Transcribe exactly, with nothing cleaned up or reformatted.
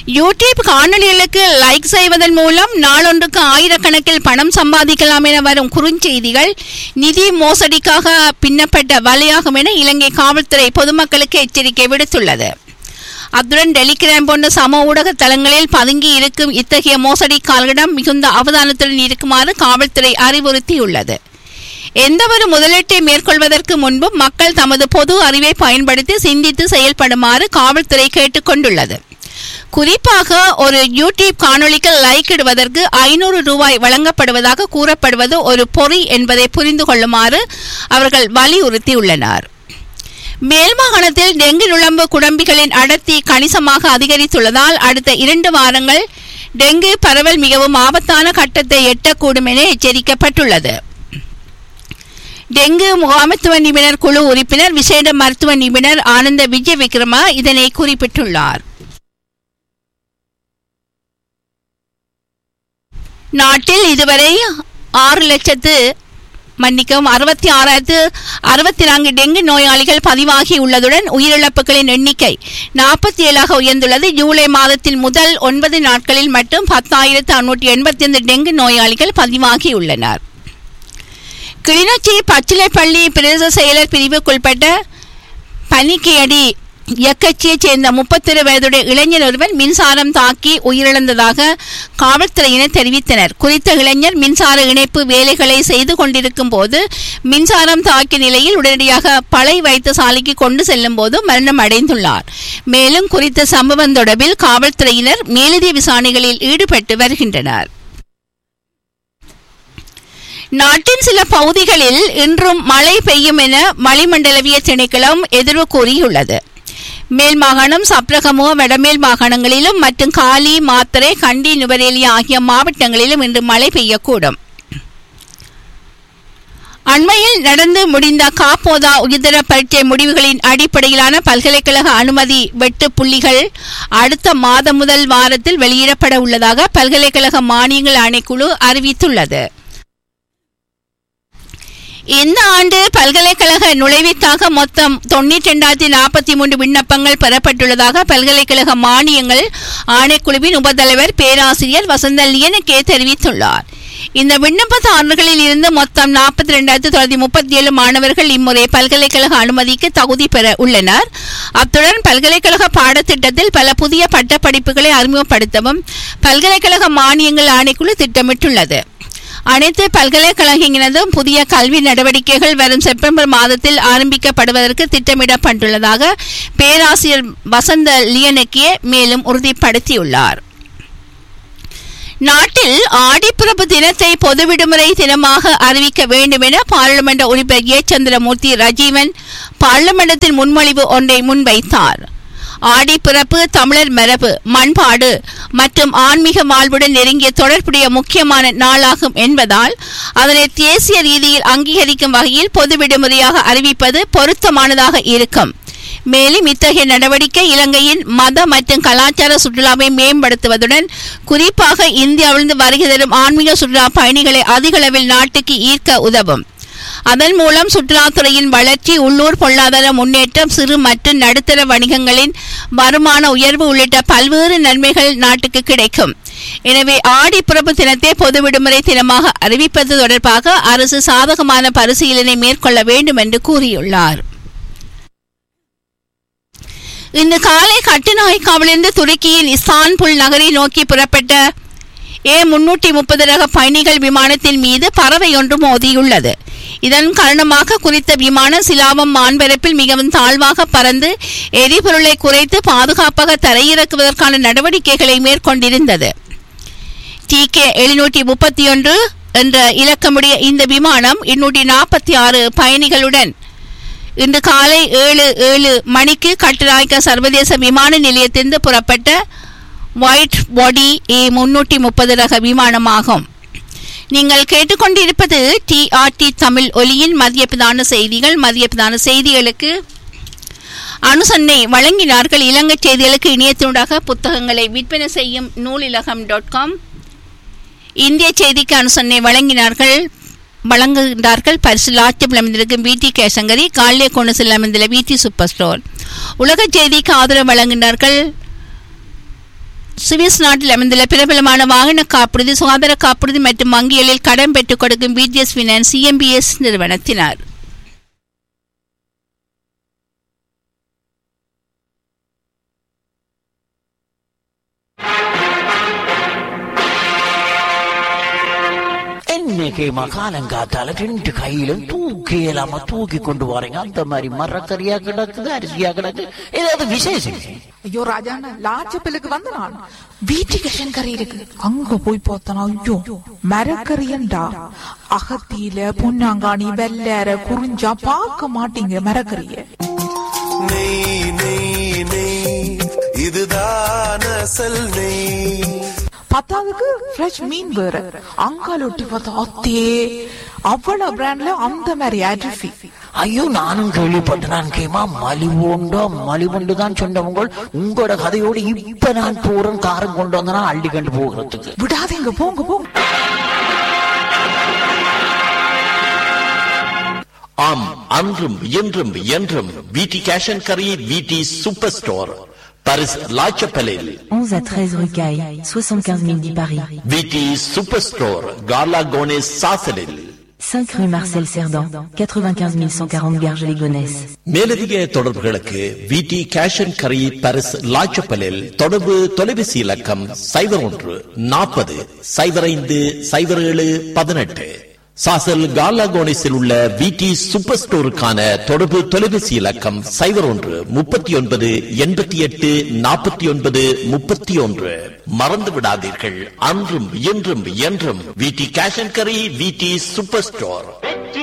YouTube காணொலிகளுக்கு like செய்வதன் மூலம் நாளொன்றுக்கு ஆயிரக்கணக்கில் பணம் சம்பாதிக்கலாம் என வரும் குறுஞ்செய்திகள் நிதி மோசடிக்காக பின்னப்பட்ட வலையாகும் என இலங்கை காவல்துறை பொதுமக்களுக்கு எச்சரிக்கை விடுத்துள்ளது. அத்துடன் டெலிகிராம் போன்ற சம ஊடக தளங்களில் பதுங்கி இருக்கும் இத்தகைய மோசடிக்காரர்களிடம் மிகுந்த அவதானத்துடன் இருக்குமாறு காவல்துறை அறிவுறுத்தியுள்ளது. எந்தவொரு முதலீட்டை மேற்கொள்வதற்கு முன்பும் மக்கள் தமது பொது அறிவை பயன்படுத்தி சிந்தித்து செயல்படுமாறு காவல்துறை கேட்டுக்கொண்டுள்ளது. குறிப்பாக ஒரு யூடியூப் காணொளிக்கு லைக் இடுவதற்கு ஐநூறு ரூபாய் வழங்கப்படுவதாக கூறப்படுவது ஒரு பொறி என்பதை புரிந்து கொள்ளுமாறு அவர்கள் வலியுறுத்தியுள்ளனர். மேல் மாகாணத்தில் டெங்கு நுளம்பு குடம்பிகளின் அடர்த்தி கணிசமாக அதிகரித்துள்ளதால் அடுத்த இரண்டு வாரங்கள் டெங்கு பரவல் மிகவும் ஆபத்தான கட்டத்தை எட்டக்கூடும் என எச்சரிக்கப்பட்டுள்ளது. டெங்கு முகாமைத்துவ நிபுணர் குழு உறுப்பினர் விசேட மருத்துவ நிபுணர் ஆனந்த விஜய விக்ரமா இதனை குறிப்பிட்டுள்ளார். நாட்டில் இதுவரை ஆறு லட்சத்து மன்னிக்கவும் அறுபத்தி ஆறாயிரத்து அறுபத்தி நான்கு டெங்கு நோயாளிகள் பதிவாகி உள்ளதுடன் உயிரிழப்புகளின் எண்ணிக்கை நாற்பத்தி ஏழாக உயர்ந்துள்ளது. ஜூலை மாதத்தில் முதல் ஒன்பது நாட்களில் மட்டும் பத்தாயிரத்து அறுநூற்றி எண்பத்தி ஐந்து டெங்கு நோயாளிகள் பதிவாகியுள்ளனர். கிளிநொச்சி பச்சிலைப்பள்ளி பிரதேச செயலர் பிரிவுக்குட்பட்ட பனிக்கையடி இயக்கச்சியைச் சேர்ந்த முப்பத்தொரு வயதுடைய இளைஞர் ஒருவர் மின்சாரம் தாக்கி உயிரிழந்ததாக காவல்துறையினர் தெரிவித்தனர். குறித்த இளைஞர் மின்சார இணைப்பு வேலைகளை செய்து கொண்டிருக்கும் போது மின்சாரம் தாக்கிய நிலையில் உடனடியாக பளை வைத்தியசாலைக்கு கொண்டு செல்லும் போது மரணம் அடைந்துள்ளார். மேலும் குறித்த சம்பவம் தொடர்பில் காவல்துறையினர் மேலதிக விசாரணைகளில் ஈடுபட்டு வருகின்றனர். நாட்டின் சில பகுதிகளில் இன்றும் மழை பெய்யும் என வளிமண்டலவிய திணைக்களம் எதிர்வு கூறியுள்ளது. மேல் மாகாணம், சப்ரகமுவ, வடமேல் மாகாணங்களிலும் மற்றும் காலி, மாத்தறை, கண்டி, நுவரேலி ஆகிய மாவட்டங்களிலும் இன்று மழை பெய்யக்கூடும். அண்மையில் நடந்து முடிந்த காப்போதா உயர்தர பரீட்சை முடிவுகளின் அடிப்படையிலான பல்கலைக்கழக அனுமதி வெட்டு புள்ளிகள் அடுத்த மாதம் முதல் வாரத்தில் வெளியிடப்பட உள்ளதாக பல்கலைக்கழக மானியங்கள் ஆணைக்குழு அறிவித்துள்ளது. இந்த ஆண்டு பல்கலைக்கழக நுழைவிற்காக மொத்தம் தொண்ணூற்றி இரண்டாயிரத்தி நாற்பத்தி மூன்று விண்ணப்பங்கள் பெறப்பட்டுள்ளதாக பல்கலைக்கழக மானியங்கள் ஆணைக்குழுவின் உபதலைவர் பேராசிரியர் வசந்த லியனகே தெரிவித்துள்ளார். இந்த விண்ணப்பதாரர்களில் இருந்து மொத்தம் நாற்பத்தி இரண்டாயிரத்தி தொள்ளாயிரத்தி முப்பத்தி ஏழு மாணவர்கள் இம்முறை பல்கலைக்கழக அனுமதிக்கு தகுதி பெற உள்ளனர். அத்துடன் பல்கலைக்கழக பாடத்திட்டத்தில் பல புதிய பட்டப்படிப்புகளை அறிமுகப்படுத்தவும் பல்கலைக்கழக மானியங்கள் ஆணைக்குழு திட்டமிட்டுள்ளது. அனைத்து பல்கலைக்கழகங்களினதும் புதிய கல்வி நடவடிக்கைகள் வரும் செப்டம்பர் மாதத்தில் ஆரம்பிக்கப்படுவதற்கு திட்டமிடப்பட்டுள்ளதாக பேராசிரியர் வசந்த லியனகே மேலும் உறுதிப்படுத்தியுள்ளார். நாட்டில் ஆடிப்பிறப்பு தினத்தை பொது விடுமுறை தினமாக அறிவிக்க வேண்டும் என பாராளுமன்ற உறுப்பினர் ஏ சந்திரமூர்த்தி ரஜீவன் பாராளுமன்றத்தில் முன்மொழிவு ஒன்றை முன்வைத்தார். ஆடி பிறப்பு தமிழர் மரபு, மண்பாடு மற்றும் ஆன்மீக வாழ்வுடன் நெருங்கிய தொடர்புடைய முக்கியமான நாளாகும் என்பதால் அதனை தேசிய ரீதியில் அங்கீகரிக்கும் வகையில் பொது விடுமுறையாக அறிவிப்பது பொருத்தமானதாக இருக்கும். மேலும் இத்தகைய நடவடிக்கை இலங்கையின் மத மற்றும் கலாச்சார சுற்றுலாவை மேம்படுத்துவதுடன் குறிப்பாக இந்தியாவிலிருந்து வருகை தரும் ஆன்மீக சுற்றுலா பயணிகளை அதிக அளவில் நாட்டுக்கு ஈர்க்க உதவும். அதன் மூலம் சுற்றுலாத்துறையின் வளர்ச்சி, உள்ளூர் பொருளாதார முன்னேற்றம், சிறு மற்றும் நடுத்தர வணிகங்களின் வருமான உயர்வு உள்ளிட்ட பல்வேறு நன்மைகள் நாட்டுக்கு கிடைக்கும். எனவே ஆடி பிறப்பு தினத்தை பொது விடுமுறை தினமாக அறிவிப்பது தொடர்பாக அரசு சாதகமான பரிசீலனை மேற்கொள்ள வேண்டும் என்று கூறியுள்ளார். இன்று காலை கட்டுநாயக்காவிலிருந்து துருக்கியின் இஸ்தான்புல் நகரை நோக்கி புறப்பட்ட ஏ முன்னூற்றி முப்பது ரக பயணிகள் விமானத்தின் மீது பறவை ஒன்று மோதியுள்ளது. இதன் காரணமாக குறித்த விமானம் சிலாவம் மான்பரப்பில் மிகவும் தாழ்வாக பறந்து எரிபொருளை குறைத்து பாதுகாப்பாக தரையிறக்குவதற்கான நடவடிக்கைகளை மேற்கொண்டிருந்தது. டி கே எழுநூற்றி முப்பத்தி ஒன்று என்ற இலக்கமுடைய இந்த விமானம் இருநூற்றி நாற்பத்தி ஆறு பயணிகளுடன் இன்று காலை ஏழு ஏழு மணிக்கு கட்டுநாயக்க சர்வதேச விமான நிலையத்திலிருந்து புறப்பட்ட ஒயிட் பாடி ஏ முன்னூற்றி முப்பது ரக விமானமாகும். நீங்கள் கேட்டுக்கொண்டிருப்பது டி ஆர் டி தமிழ் ஒலியின் மதிய பிரதான செய்திகள். மதிய பிரதான செய்திகளுக்கு அனுசரணை வழங்கினார்கள் இலங்கை செய்திகளுக்கு இணையத்தினூடாக புத்தகங்களை விற்பனை செய்யும் நூலிலகம் டாட் காம். இந்திய செய்திக்கு அனுசரணை வழங்கினார்கள் வழங்குகின்றார்கள் பரிசில் ஆட்சியில் அமைந்திருக்கும் வி டி கேசங்கரி, காலிலே கோணசில் அமைந்துள்ள வி டி சூப்பர் ஸ்டோர். உலக செய்திக்கு ஆதரவு வழங்குகின்றார்கள் சுவிஸ் நாட்டில் அமைந்துள்ள பிரபலமான வாகன காப்புறுதி, சுகாதார காப்புறுதி மற்றும் வங்கிகளில் கடன் பெற்றுக் கொடுக்கும் பிடிஎஸ் ஃபினான்ஸ் சிஎம்பிஎஸ் நிறுவனத்தினர். இன்னைக்கு மகாலங்காத்தால ரெண்டு கையிலும் தூக்கி இல்லாம தூக்கி கொண்டு வரீங்க. அந்த மாதிரி மரக்கறியா கிடக்குது, அரிசியா கிடக்கு, ஏதாவது விசேஷம்? ஐயோ ராஜாண்ணா, லாச்சப்பிலுக்கு வந்த நான் வீட்டுக்கு கறி இருக்கு, அங்க போய் பார்த்தனா ஐயோ மரக்கறியண்டா. அகத்தியில பொன்னாங்காணி வெள்ளற குறிஞ்சா பார்க்க மாட்டீங்க மரக்கறிய. நெய் நெய் நெய் இதுதான் அசல் நெய். பத்தாவதுக்கு ஃப்ரெஷ் மீன் வேற, அங்கால ஒட்டி பார்த்தா அத்தே அவ்வளவு பிராண்ட்ல அந்த மாதிரி அரிசி. ஐயோ நானும் கேள்விப்பட்டேன். கேமா மலிவுண்டோ மலிவுண்டு தான் சொன்னவங்க. உங்களோட கதையோடு இப்ப நான் போறேன், காரம் கொண்டு வந்தனா அள்ளி கண்டு போகிறதுக்கு. விடாதீங்க, போங்க போங்க. ஆம், அன்றும் இன்றும் என்றும் விடி கேஷ் அண்ட் கரி, விடி super store, Paris La Chapelle. onze à treize rue Caille, soixante-quinze mille dix Paris. Viti Superstore, Gala Gonesse Sasselil. cinq rue Marcel Cerdan, quatre-vingt-quinze mille cent quarante Garges-les-Gonesse. மேலதிக தொடர்புகளுக்கு விடி கேஷ் அண்ட் கரி, பாரிஸ் லா சப்பலில் தொடர்பு தொலைபேசி இலக்கம் சைபர் ஒன்று நாற்பது சைபர் ஐந்து சைபர் ஏழு பதினெட்டு. சாசல் காலாகோனிஸில் உள்ள விடி சூப்பர் ஸ்டோருக்கான தொடர்பு தொலைபேசி இலக்கம் சைபர் ஒன்று முப்பத்தி ஒன்பது எண்பத்தி எட்டு நாற்பத்தி ஒன்பது முப்பத்தி ஒன்று. மறந்து விடாதீர்கள், அன்றும் இன்றும் என்றும் விடி கேஷ் அண்ட் கரி, விடி சூப்பர் ஸ்டோர்.